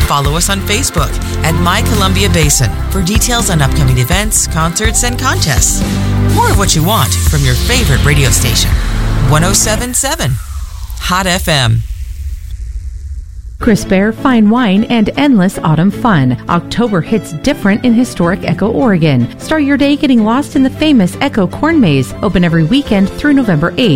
Follow us on Facebook at My Columbia Basin for details on upcoming events, concerts, and contests. More of what you want from your favorite radio station. 107.7 Hot FM. Crisp air, fine wine, and endless autumn fun. October hits different in historic Echo, Oregon. Start your day getting lost in the famous Echo Corn Maze. Open every weekend through November 8th.